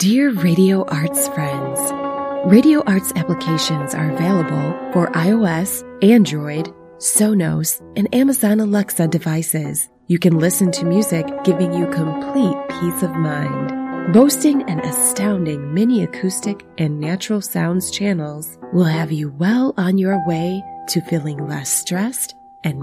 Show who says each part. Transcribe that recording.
Speaker 1: Dear Radio Arts friends, Radio Arts applications are available for iOS, Android, Sonos, and Amazon Alexa devices. You can listen to music giving you complete peace of mind. Boasting an astounding mini acoustic and natural sounds channels will have you well on your way to feeling less stressed